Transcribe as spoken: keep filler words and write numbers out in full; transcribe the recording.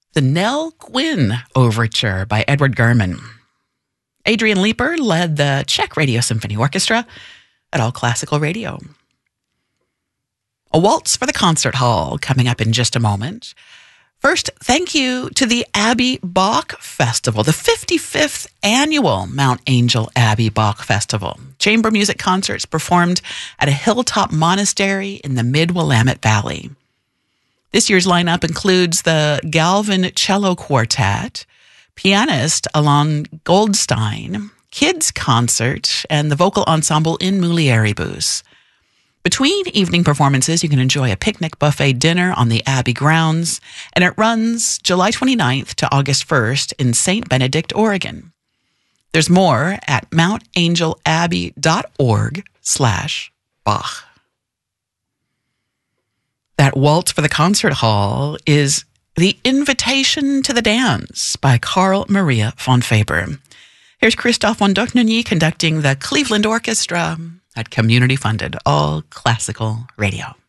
the Nell Gwyn Overture by Edward German. Adrian Leeper led the Czech Radio Symphony Orchestra at All Classical Radio. A waltz for the concert hall coming up in just a moment. First, thank you to the Abbey Bach Festival, the fifty-fifth annual Mount Angel Abbey Bach Festival. Chamber music concerts performed at a hilltop monastery in the Mid-Willamette Valley. This year's lineup includes the Galvin Cello Quartet, pianist Alon Goldstein, kids concert, and the vocal ensemble in Mulieribus. Between evening performances, you can enjoy a picnic buffet dinner on the Abbey grounds, and it runs July twenty-ninth to August first in Saint Benedict, Oregon. There's more at mountangelabbey.org slash Bach. That waltz for the concert hall is The Invitation to the Dance by Carl Maria von Faber. Here's Christoph von Dohnanyi conducting the Cleveland Orchestra at community-funded All Classical Radio.